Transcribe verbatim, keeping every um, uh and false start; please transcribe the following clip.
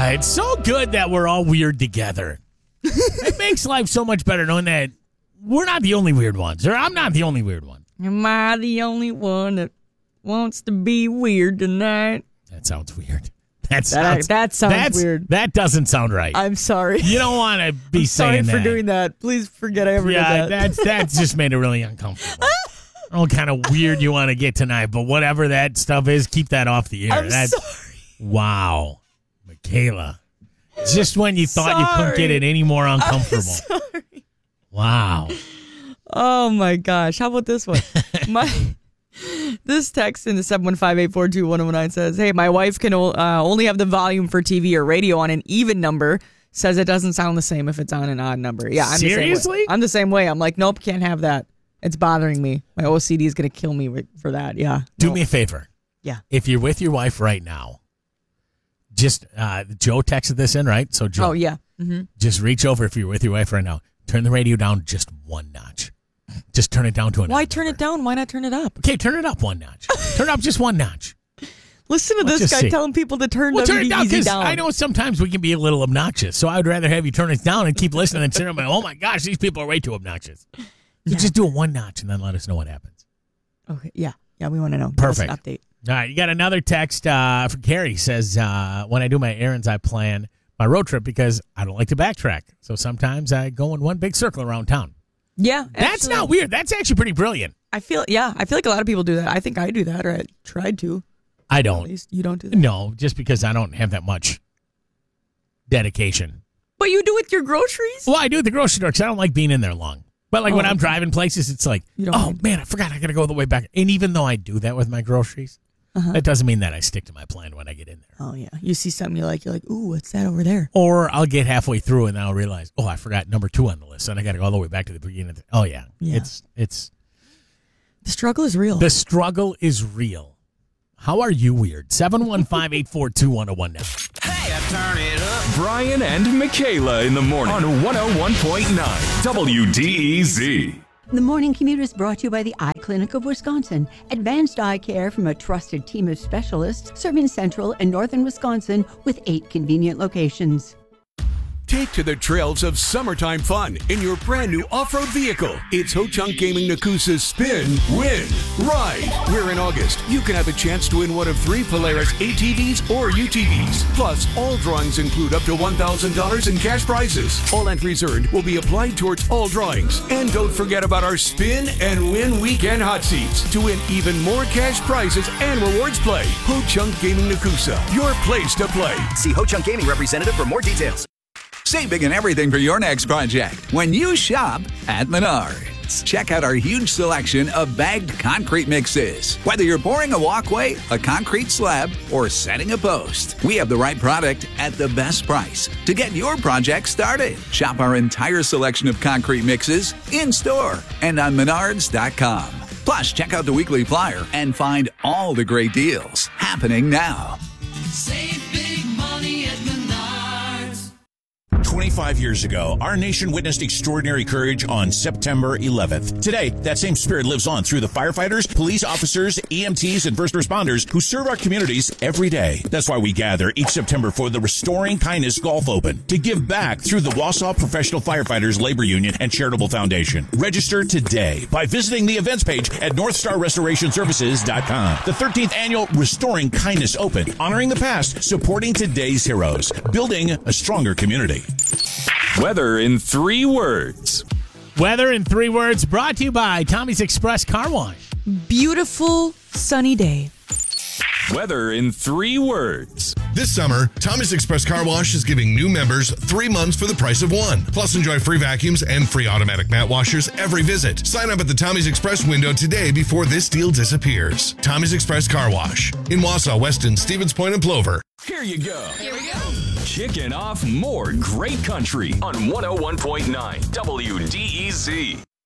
Uh, it's so good that we're all weird together. It makes life so much better knowing that we're not the only weird ones, or I'm not the only weird one. Am I the only one that wants to be weird tonight? That sounds weird. That that, sounds, that sounds that's, weird. That doesn't sound right. I'm sorry. You don't want to be I'm saying sorry that. for doing that. Please forget I ever Yeah, did that. that's that's just made it really uncomfortable. I don't know what kind of weird you want to get tonight, but whatever that stuff is, keep that off the air. I'm that's, sorry. Wow. Michaela. Just when you thought Sorry. you couldn't get it any more uncomfortable. I'm sorry. Wow. Oh, my gosh. How about this one? My This text in the seven one five, eight four two, one oh nine says, hey, my wife can o- uh, only have the volume for T V or radio on an even number. Says it doesn't sound the same if it's on an odd number. Yeah, I'm Seriously? The same way. I'm the same way. I'm like, nope, can't have that. It's bothering me. My O C D is going to kill me for that. Yeah. Do no. me a favor. Yeah. If you're with your wife right now, just, uh, Joe texted this in, right? So, Joe. Oh, yeah. Mm-hmm. Just reach over if you're with your wife right now. Turn the radio down just one notch. Just turn it down to an. Why turn it down? Why not turn it up? Okay, turn it up one notch. Turn it up just one notch. Listen to Let's this just guy see. telling people to turn Well, turn it W D down Easy because down. I know sometimes we can be a little obnoxious. So I would rather have you turn it down and keep listening than sit there and go, oh my gosh, these people are way too obnoxious. You Yeah. just do it one notch and then let us know what happens. Okay, yeah. Yeah, we want to know. Give Perfect. us an update. All right, you got another text uh, from Carrie. Says, uh, when I do my errands, I plan my road trip because I don't like to backtrack. So sometimes I go in one big circle around town. Yeah. That's actually, not weird. That's actually pretty brilliant. I feel, yeah, I feel like a lot of people do that. I think I do that, or I tried to. I At don't. least you don't do that. No, just because I don't have that much dedication. But you do with your groceries? Well, I do at the grocery store because I don't like being in there long. But like Oh, when I'm okay. driving places, it's like, You don't oh mind. man, I forgot I got to go the way back. And even though I do that with my groceries, Uh-huh. that doesn't mean that I stick to my plan when I get in there. Oh, yeah. You see something you like, you're like, ooh, what's that over there? Or I'll get halfway through and then I'll realize, oh, I forgot number two on the list, and I got to go all the way back to the beginning. Of the, oh yeah, Yeah. it's it's The struggle is real. the struggle is real. How are you weird? seven one five, eight four two, one oh one now. Hey, I turn it up. Brian and Michaela in the morning on one oh one point nine W D E Z. The Morning Commute is brought to you by the Eye Clinic of Wisconsin. Advanced eye care from a trusted team of specialists serving central and northern Wisconsin with eight convenient locations. Take to the trails of summertime fun in your brand new off-road vehicle. It's Ho-Chunk Gaming Nakusa's Spin, Win, Ride. Where in August, you can have a chance to win one of three Polaris A T Vs or U T Vs. Plus, all drawings include up to one thousand dollars in cash prizes. All entries earned will be applied towards all drawings. And don't forget about our Spin and Win Weekend Hot Seats to win even more cash prizes and rewards play. Ho-Chunk Gaming Nakusa, your place to play. See Ho-Chunk Gaming representative for more details. Save big on everything for your next project when you shop at Menards. Check out our huge selection of bagged concrete mixes. Whether you're pouring a walkway, a concrete slab, or setting a post, we have the right product at the best price to get your project started. Shop our entire selection of concrete mixes in-store and on menards dot com. Plus, check out the weekly flyer and find all the great deals happening now. Save big money at Menards. twenty-five years ago, our nation witnessed extraordinary courage on September eleventh. Today, that same spirit lives on through the firefighters, police officers, E M Ts, and first responders who serve our communities every day. That's why we gather each September for the Restoring Kindness Golf Open to give back through the Wausau Professional Firefighters Labor Union and Charitable Foundation. Register today by visiting the events page at north star restoration services dot com. The thirteenth annual Restoring Kindness Open, honoring the past, supporting today's heroes, building a stronger community. Weather in three words. Weather in three words brought to you by Tommy's Express Car Wash. Beautiful sunny day. Weather in three words. This summer, Tommy's Express Car Wash is giving new members three months for the price of one. Plus, enjoy free vacuums and free automatic mat washers every visit. Sign up at the Tommy's Express window today before this deal disappears. Tommy's Express Car Wash in Wausau, Weston, Stevens Point, and Plover. Here you go. Here we go. Kicking off more great country on one oh one point nine W D E Z.